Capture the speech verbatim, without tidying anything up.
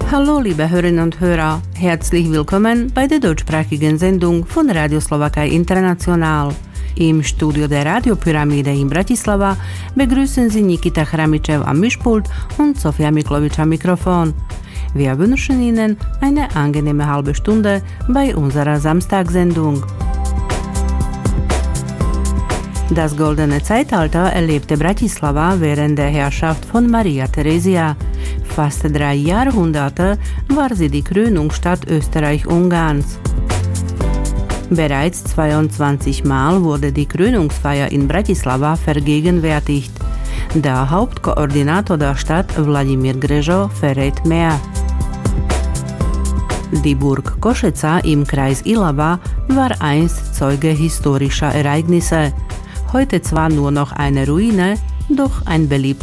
Hallo liebe Hörerinnen und Hörer, herzlich willkommen bei der deutschsprachigen Sendung von Radio Slowakei International. Im Studio der Radiopyramide in Bratislava begrüßen Sie Nikita Chramičev am Mischpult und Sofia Miklovič am Mikrofon. Wir wünschen Ihnen eine angenehme halbe Stunde bei unserer Samstagssendung. Das goldene Zeitalter erlebte Bratislava während der Herrschaft von Maria Theresia. Fast drei Jahrhunderte war sie die Krönungsstadt Österreich-Ungarns. Bereits zweiundzwanzig Mal wurde die Krönungsfeier in Bratislava vergegenwärtigt. Der Hauptkoordinator der Stadt, Vladimír Grežo, verrät mehr. Die Burg Košeca im Kreis Ilava war einst Zeuge historischer Ereignisse. Heute zwar nur noch eine Ruine, doch ein beliebter